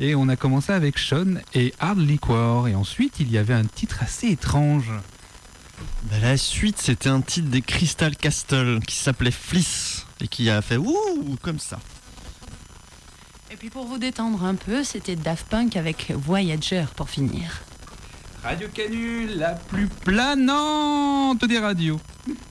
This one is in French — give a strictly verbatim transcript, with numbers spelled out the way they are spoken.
Et on a commencé avec Sean et Hard Liquor. Et ensuite, il y avait un titre assez étrange. Bah, la suite, c'était un titre des Crystal Castle qui s'appelait Fliss et qui a fait ouh comme ça. Et puis pour vous détendre un peu, c'était Daft Punk avec Voyager pour finir. Radio Canu, la plus planante des radios.